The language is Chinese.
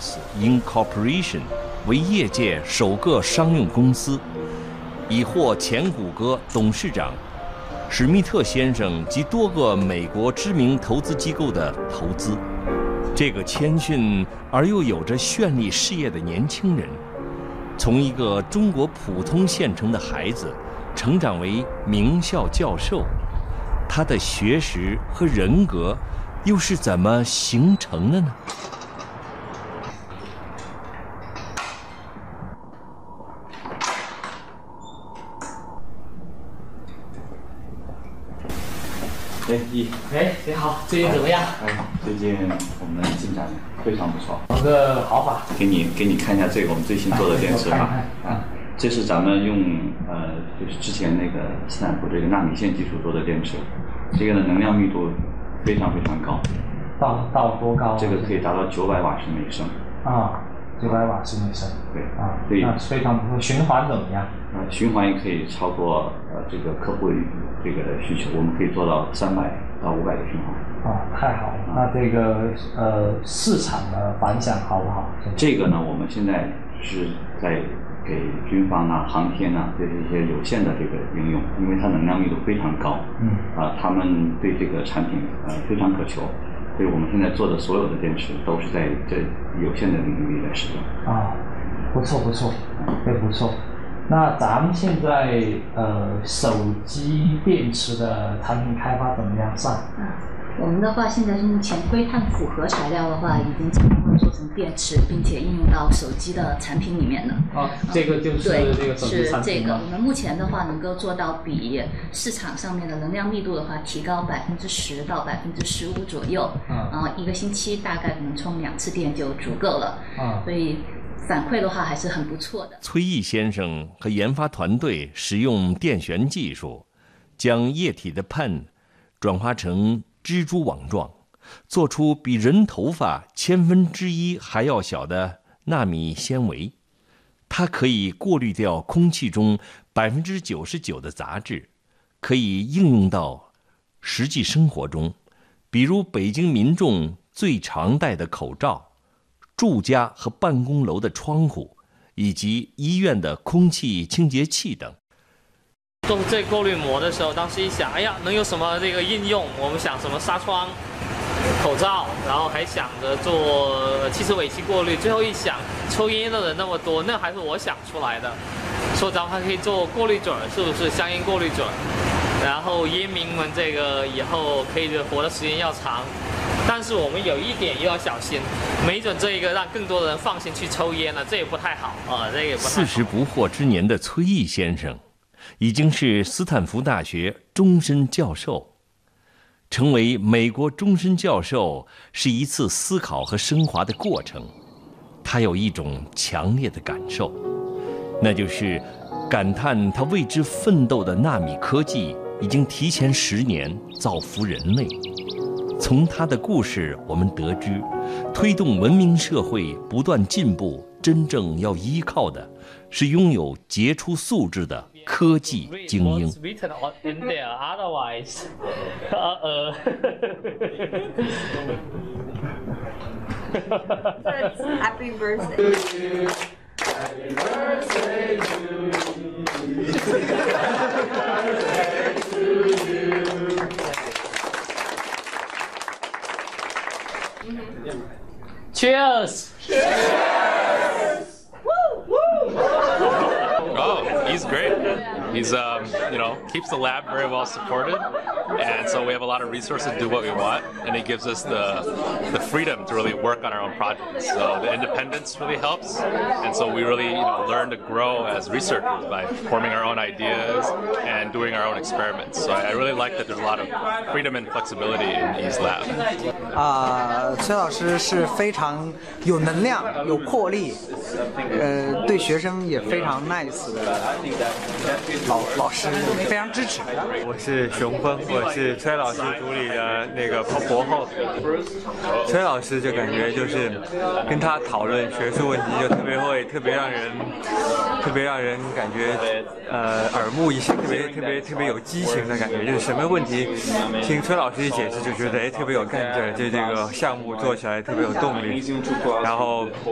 Wireless Incorporation 为业界首个商用公司，已获前谷歌董事长史密特先生及多个美国知名投资机构的投资。这个谦逊而又有着绚丽事业的年轻人，从一个中国普通县城的孩子成长为名校教授，他的学识和人格又是怎么形成的呢？ 你好，最近怎么样？ 最近我们进展非常不错。 有个好法， 给你看一下这个我们最新做的电池吧。这是咱们用就是之前那个斯坦福这个纳米线技术做的电池，这个的能量密度非常非常高。 到多高？ 这个可以达到900瓦时每升。 900瓦时每升。 对。 那非常不错。循环怎么样？ 循环也可以超过这个客户这个需求，我们可以做到300到500的循环。 太好了。那这个市场的反响好不好？ 这个呢，我们现在是在给军方啊、航天啊这一些有限的这个应用，因为它能量密度非常高。他们对这个产品非常渴求，所以我们现在做的所有的电池都是在这有限的领域里来使用。 不错，对，不错。那咱们现在手机电池的产品开发怎么样上？ 我们的话现在是目前硅碳复合材料的话，已经成功做成电池，并且应用到手机的产品里面了。 这个就是这个手机产品。 是这个，我们目前的话能够做到比市场上面的能量密度的话提高10%到15%左右。1个星期大概可能充2次电就足够了。所以反馈的话还是很不错的。 崔毅先生和研发团队使用电旋技术，将液体的碳转化成蜘蛛网状，做出比人头发1/1000还要小的纳米纤维。它可以过滤掉空气中99%的杂质，可以应用到实际生活中，比如北京民众最常戴的口罩、住家和办公楼的窗户，以及医院的空气清洁器等。 做这过滤膜的时候，当时一想，能有什么这个应用？我们想什么纱窗、口罩，然后还想着做汽车尾气过滤。最后一想，抽烟的人那么多，那还是我想出来的。说咱们还可以做过滤嘴，是不是香烟过滤嘴？然后烟民们这个以后可以活的时间要长。但是我们有一点又要小心，没准这一个让更多的人放心去抽烟了，这也不太好这个也不太好。 40不惑之年的崔毅先生，已经是斯坦福大学终身教授。成为美国终身教授是一次思考和升华的过程。他有一种强烈的感受，那就是感叹他为之奋斗的纳米科技已经提前10年造福人类。从他的故事，我们得知，推动文明社会不断进步，真正要依靠的是拥有杰出素质的科技精英。 Happy birthday. Happy birthday to you. Cheers! Cheers! Woo! Woo! Oh, he's great. He's, keeps the lab very well supported, and so we have a lot of resources to do what we want, and he gives us the freedom to really work on our own projects. So the independence really helps, and so we really learn to grow as researchers by forming our own ideas and doing our own experiments. So I really like that there's a lot of freedom and flexibility in E's lab. 崔老师是非常有能量、有魄力，对学生也非常 nice 的老师，非常支持。 我是熊峰，我是崔老师组里的那个博后。崔老师就感觉就是跟他讨论学术问题，就特别让人感觉耳目一新，特别有激情的感觉。就是什么问题，听崔老师一解释就觉得特别有干劲，就这个项目做起来特别有动力，然后。